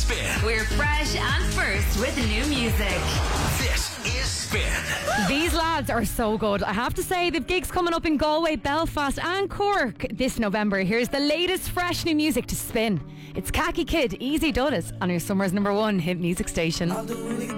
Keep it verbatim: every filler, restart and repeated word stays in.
Spin. We're fresh and first with new music. This is Spin. These lads are so good. I have to say, they've gigs coming up in Galway, Belfast and Cork this November. Here's the latest fresh new music to Spin. It's Khaki Kid, Easy Does It, on your summer's number one hit music station.